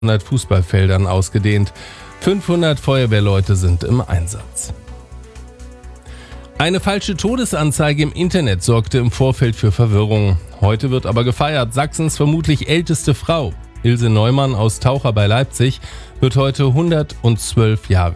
100 Fußballfeldern ausgedehnt. 500 Feuerwehrleute sind im Einsatz. Eine falsche Todesanzeige im Internet sorgte im Vorfeld für Verwirrung. Heute wird aber gefeiert. Sachsens vermutlich älteste Frau, Ilse Neumann aus Taucher bei Leipzig, wird heute 112 Jahre